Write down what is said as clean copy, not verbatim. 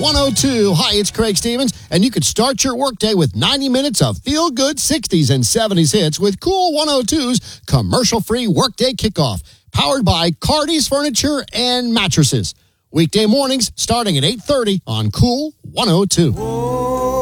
102. Hi, it's Craig Stevens, and you could start your workday with 90 minutes of feel-good 60s and 70s hits with Cool 102's commercial-free Workday Kickoff, powered by Cardi's Furniture and Mattresses. Weekday mornings starting at 8:30 on Cool 102.